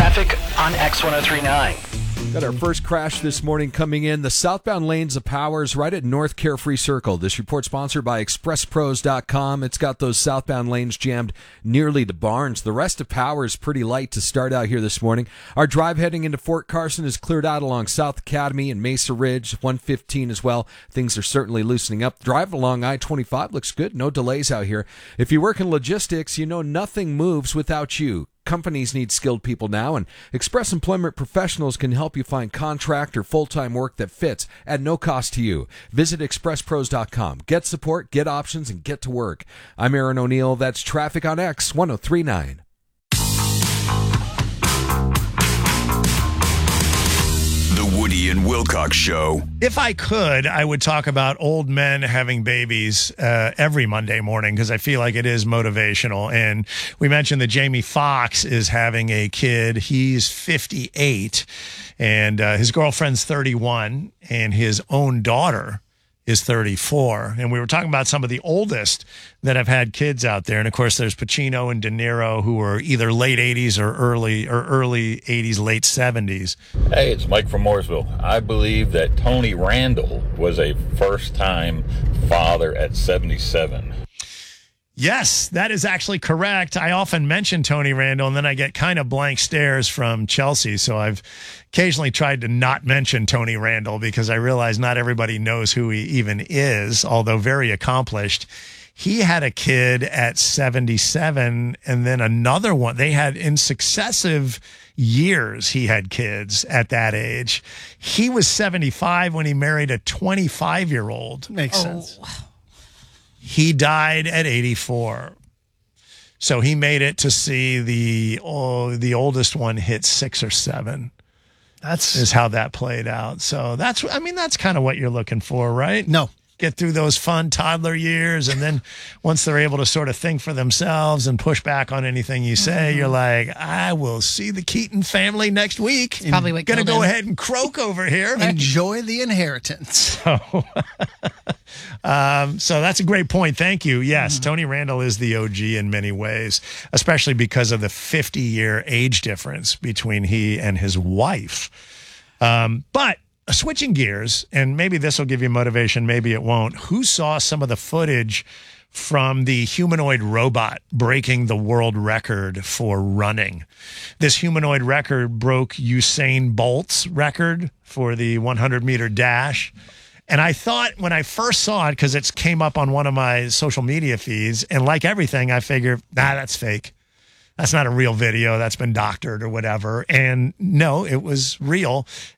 Traffic on X1039. Got our first crash this morning coming in. The southbound lanes of Powers right at North Carefree Circle. This report sponsored by ExpressPros.com. It's got those southbound lanes jammed nearly to Barnes. The rest of Powers pretty light to start out here this morning. Our drive heading into Fort Carson is cleared out along South Academy and Mesa Ridge, 115 as well. Things are certainly loosening up. Drive along I-25 looks good. No delays out here. If you work in logistics, you know nothing moves without you. Companies need skilled people now, and Express Employment Professionals can help you find contract or full-time work that fits at no cost to you. Visit ExpressPros.com. Get support, get options, and get to work. I'm Aaron O'Neill. That's Traffic on X1039. The Woody and Wilcox Show. If I could, I would talk about old men having babies every Monday morning because I feel like it is motivational. And we mentioned that Jamie Foxx is having a kid. He's 58, and his girlfriend's 31, and his own daughter is 34. And we were talking about some of the oldest that have had kids out there. And of course, there's Pacino and De Niro, who were either late 80s or early 80s, late 70s. Hey, it's Mike from Mooresville. I believe that Tony Randall was a first-time father at 77. Yes, that is actually correct. I often mention Tony Randall, and then I get kind of blank stares from Chelsea. So I've occasionally tried to not mention Tony Randall because I realize not everybody knows who he even is, although very accomplished. He had a kid at 77, and then another one. They had in successive years, he had kids at that age. He was 75 when he married a 25-year-old. Makes sense. He died at 84. So he made it to see the oldest one hit 6 or 7. Is how that played out. So that's kind of what you're looking for, right? No. Get through those fun toddler years, and then once they're able to sort of think for themselves and push back on anything you say, you're like, I will see the Keaton family next week. Probably what going to killed go him. ahead and croak over here. Enjoy the inheritance. So that's a great point. Thank you. Yes, Tony Randall is the OG in many ways, especially because of the 50-year age difference between he and his wife. But switching gears, and maybe this will give you motivation, maybe it won't. Who saw some of the footage from the humanoid robot breaking the world record for running? This humanoid record broke Usain Bolt's record for the 100-meter dash. And I thought when I first saw it, because it came up on one of my social media feeds, and like everything, I figured, that's fake. That's not a real video. That's been doctored or whatever. And no, it was real.